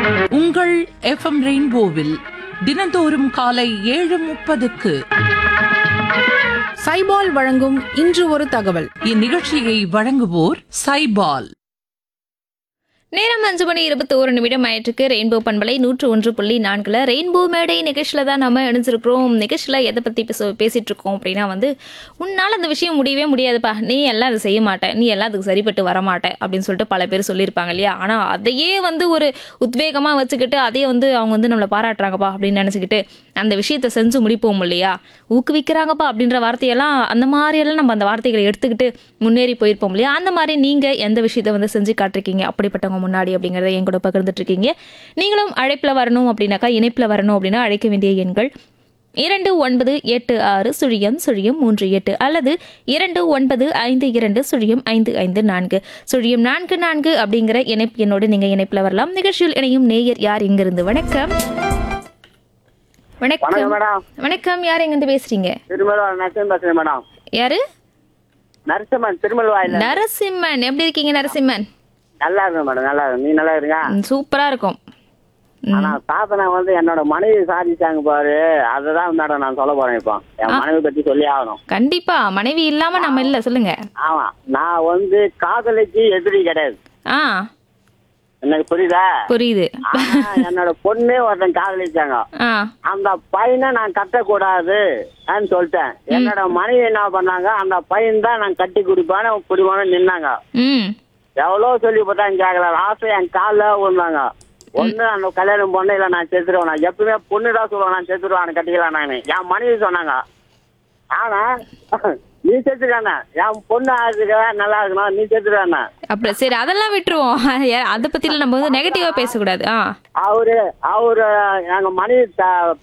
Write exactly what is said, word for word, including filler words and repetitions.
உங்கள் எஃப்எம் ரெயின்போவில் தினந்தோறும் காலை ஏழு முப்பதுக்கு சைபால் வழங்கும் இன்று ஒரு தகவல். இந்நிகழ்ச்சியை வழங்குவோர் சைபால். நேரம் அஞ்சு மணி இருபத்தி ஒரு நிமிடம் ஆயிட்டுருக்கு. ரெயின்போ பண்பலை நூற்று ஒன்று புள்ளி நான்குல ரெயின்போ மேடை நிகழ்ச்சியில் தான் நம்ம இணைஞ்சிருக்கிறோம். நிகழ்ச்சியில் எதை பற்றி பேச பேசிகிட்டு இருக்கோம் அப்படின்னா வந்து, உன்னால் அந்த விஷயம் முடியவே முடியாதுப்பா, நீ எல்லாம் அதை செய்ய மாட்டேன், நீ எல்லாம் அதுக்கு சரிப்பட்டு வரமாட்டேன் அப்படின்னு சொல்லிட்டு பல பேர் சொல்லியிருப்பாங்க இல்லையா. ஆனால் அதையே வந்து ஒரு உத்வேகமாக வச்சுக்கிட்டு அதையே வந்து அவங்க வந்து நம்மளை பாராட்டுறாங்கப்பா அப்படின்னு நினச்சிக்கிட்டு அந்த விஷயத்தை செஞ்சு முடிப்போம் இல்லையா. ஊக்குவிக்கிறாங்கப்பா அப்படின்ற வார்த்தையெல்லாம், அந்த மாதிரியெல்லாம் நம்ம அந்த வார்த்தைகளை எடுத்துக்கிட்டு முன்னேறி போயிருப்போம் இல்லையா. அந்த மாதிரி நீங்கள் எந்த விஷயத்தை வந்து செஞ்சு காட்டிருக்கீங்க அப்படிப்பட்டவங்க முன்னாடி அப்படிங்கிறத என் கூட பகிர்ந்துட்டு இருக்கீங்க. நீங்களும் அழைப்பில் வரணும் அப்படின்னாக்கா, இணைப்பில் வரணும் அப்படின்னா அழைக்க வேண்டிய எண்கள் இரண்டு ஒன்பது எட்டு ஆறு சுழியம் சுழியம் மூன்று எட்டு அல்லது இரண்டு ஒன்பது ஐந்து இரண்டு சுழியம் ஐந்து ஐந்து நான்கு சுழியம் நான்கு நான்கு அப்படிங்கிற இணைப்பு என்னோடு நீங்கள் இணைப்பில் வரலாம். நிகழ்ச்சியில் இணையும் நேயர் யார் இங்கிருந்து? வணக்கம். வணக்கம். வணக்கம். யார் எங்கிருந்து பேசுறீங்க? யாரு? நரசிம்மன், திருமல்வாயில். நரசிம்மன், எப்படி இருக்கீங்க நரசிம்மன்? நல்லா இருக்கு மேடம், நல்லா இருக்கு. நீ நல்லா இருக்கீங்க? சூப்பரா இருக்கும். ஆனா சாதனை வந்து என்னோட மனைவி சாதிச்சாங்க பாரு, அதுதான் மேடம் நான் சொல்ல போறேன். இப்போ என் மனைவி பத்தி சொல்லி ஆகணும். கண்டிப்பா, மனைவி இல்லாம நம்ம இல்ல, சொல்லுங்க. ஆமா, நான் வந்து காதலிக்கு எதிரி கிடையாது. ஆ, எனக்கு புரியுதா? புரியுது. என்னோட பொண்ணு ஒருத்தன் காதலிச்சாங்க. அந்த பையனை நான் கட்டக்கூடாது சொல்லிட்டேன். என்னோட மனைவி என்ன பண்ணாங்க, அந்த பையன் தான் நான் கட்டி குடிப்பான குடிப்பான நின்னாங்க. எவ்வளவு சொல்லி போட்டாங்க கேட்கல. லாஸ்ட் என் காலில் விழுந்தாங்க. ஒண்ணு அந்த கல்யாணம் பொண்ணு இல்ல நான் செத்துருவேன். நான் எப்பவுமே பொண்ணுதான் சொல்லுவேன், நான் செத்துருவேன் கட்டிக்கலாம் நான். என் மனைவி சொன்னாங்க, ஆனா நீ செத்துக்கான என் பொண்ணு ஆகுதுக்க நல்லா இருக்கணும், நீ செத்துருவான. அப்படி சரி, அதெல்லாம் விட்டுருவோம். அதை பத்தி நம்ம வந்து நெகட்டிவா பேசக்கூடாது. அவரு அவரு எங்க மனைவி